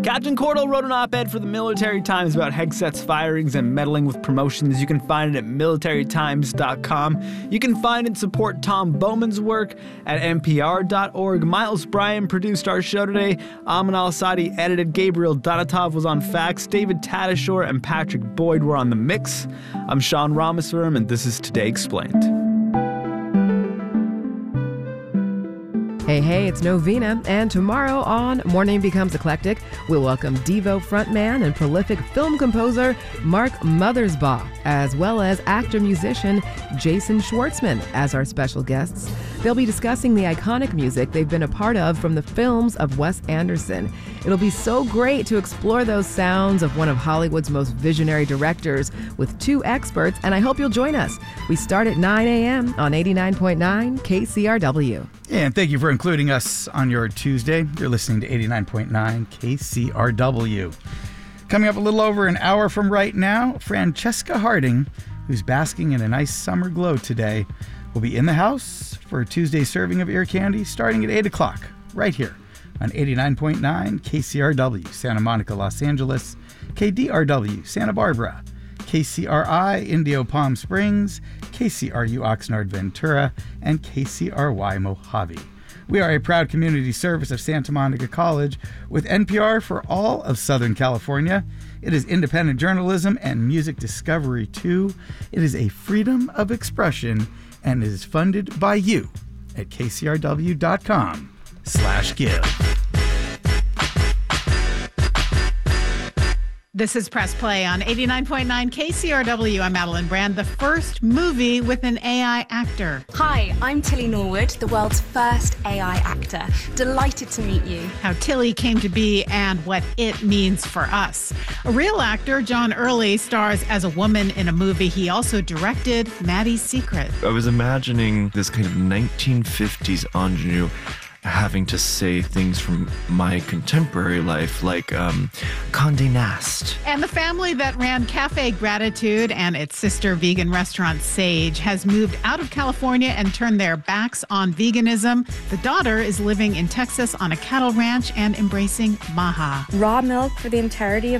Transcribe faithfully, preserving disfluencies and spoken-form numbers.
Captain Cordell wrote an op-ed for the Military Times about Hegseth's firings and meddling with promotions. You can find it at military times dot com. You can find and support Tom Bowman's work at N P R dot org. Miles Bryan produced our show today. Amin Al-Asadi edited. Gabriel Donatov was on fax. David Tadashore and Patrick Boyd were on the mix. I'm Sean Rameswaram, and this is Today Explained. Hey, hey, it's Novena, and tomorrow on Morning Becomes Eclectic, we'll welcome Devo frontman and prolific film composer Mark Mothersbaugh, as well as actor-musician Jason Schwartzman as our special guests. They'll be discussing the iconic music they've been a part of from the films of Wes Anderson. It'll be so great to explore those sounds of one of Hollywood's most visionary directors with two experts, and I hope you'll join us. We start at nine a.m. on eighty-nine point nine K C R W. And thank you for including us on your Tuesday. You're listening to eighty-nine point nine K C R W. Coming up a little over an hour from right now, Francesca Harding, who's basking in a nice summer glow today, will be in the house for a Tuesday serving of ear candy starting at eight o'clock, right here on eighty-nine point nine K C R W, Santa Monica, Los Angeles, K D R W, Santa Barbara, K C R I, Indio Palm Springs, K C R U Oxnard Ventura, and K C R Y Mojave. We are a proud community service of Santa Monica College with N P R for all of Southern California. It is independent journalism and music discovery, too. It is a freedom of expression and is funded by you at K C R W dot com slash give. This is Press Play on eighty-nine point nine K C R W. I'm Madeline Brand, the first movie with an A I actor. Hi, I'm Tilly Norwood, the world's first A I actor. Delighted to meet you. How Tilly came to be and what it means for us. A real actor, John Early, stars as a woman in a movie he also directed, Maddie's Secret. I was imagining this kind of nineteen fifties ingenue having to say things from my contemporary life, like um, Condé Nast. And the family that ran Cafe Gratitude and its sister vegan restaurant Sage has moved out of California and turned their backs on veganism. The daughter is living in Texas on a cattle ranch and embracing Maha. Raw milk for the entirety of